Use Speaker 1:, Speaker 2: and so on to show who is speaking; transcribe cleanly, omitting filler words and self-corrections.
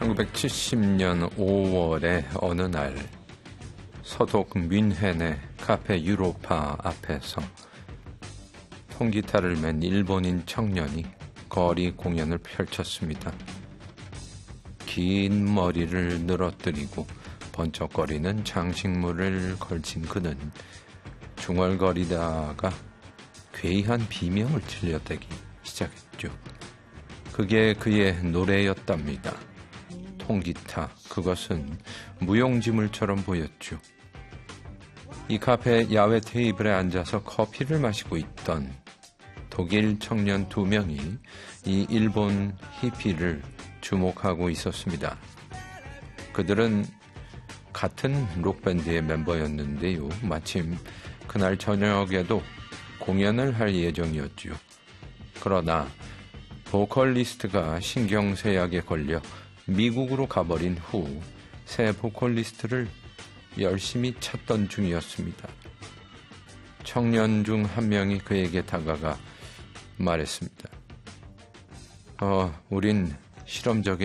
Speaker 1: 1970년 5월의 어느 날 서독 뮌헨의 카페 유로파 앞에서 통기타를 맨 일본인 청년이 거리 공연을 펼쳤습니다. 긴 머리를 늘어뜨리고 번쩍거리는 장식물을 걸친 그는 중얼거리다가 괴이한 비명을 질러대기 시작했죠. 그게 그의 노래였답니다. 통기타, 그것은 무용지물처럼 보였죠. 이 카페 야외 테이블에 앉아서 커피를 마시고 있던 독일 청년 2명이 이 일본 히피를 주목하고 있었습니다. 그들은 같은 록밴드의 멤버였는데요. 마침 그날 저녁에도 공연을 할 예정이었죠. 그러나 보컬리스트가 신경쇠약에 걸려 미국으로 가버린 후 새 보컬리스트를 열심히 찾던 중이었습니다. 청년 중 한 명이 그에게 다가가 말했습니다. 우린 실험적인